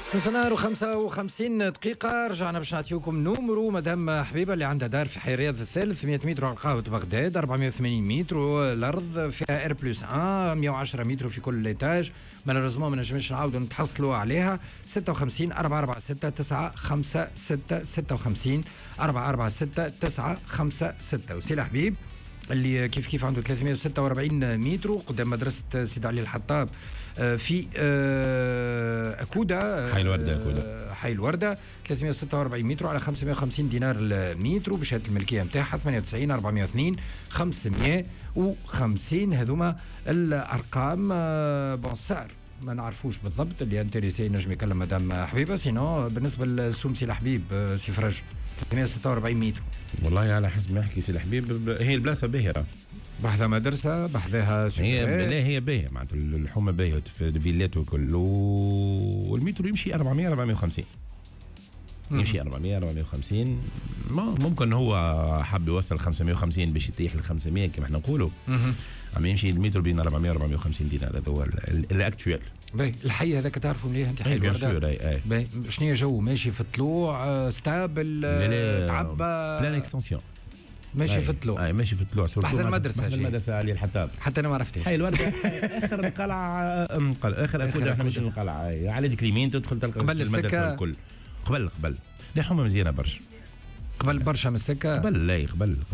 وصلنا 55 دقيقة. رجعنا باش نعطيوكم نومرو مدام حبيبة اللي عندها دار في حي رياض الثالث 100 متر على قهوة بغداد، 480 متر الأرض فيها إر بلس 1، 110 متر في كل إيتاج. مالوريزمون ما نجمش نعاودوا نتحصلوا عليها. 56 446 956 56 446 956. وسيلة حبيب اللي كيف عنده 346 متر قدام مدرسة سيد علي الحطاب في أكودا، حي الوردة 346 متر على 550 دينار المتر بشهادة الملكية متاعها 98 402 550. هذوما الأرقام. بون السعر ما نعرفوش بالضبط، اللي انتريسي نجم يكلم مدام حبيبة. سينو بالنسبة للسوم سي الحبيب سي فرج 346 متر. والله على حسب ما يحكي سي الحبيب هي البلاصة باهرة، بحذا مدرسة بحذاها هي باهية معناتها الحومة باهية في الفيلات وكل، والمترو يمشي 400 450 يمشي 400 450. ممكن هو حب يوصل 550 باش يتيح ل 500 كما احنا نقولوا. عم يمشي المترو بين 400 450 دينار. هذا هو الاكتوال. باهي الحي هذاك تعرفوا مليح انت حي الوردة. باهي شنو جو ماشي في الطلوع ستابل تعبى بلان اكستنسيون ماشي في الطلوع. ماشي في الطلوع بحث المدرسة علي الحطاب. حتى انا ما عرفتهاش. حي الوردة اخر القلعة، اخر اكودا احنا ماشي القلعة على ديك اليمين تدخل تلقى قبل السكة الكل. قبل لا حومة مزيانة برشا. قبل برشا من السكة. قبل